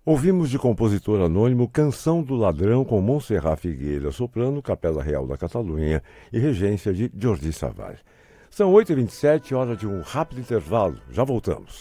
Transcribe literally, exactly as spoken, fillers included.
Ouvimos de compositor anônimo Canção do Ladrão com Montserrat Figueira, soprano, Capela Real da Catalunha e regência de Jordi Savall. São oito e vinte e sete, hora de um rápido intervalo. Já voltamos.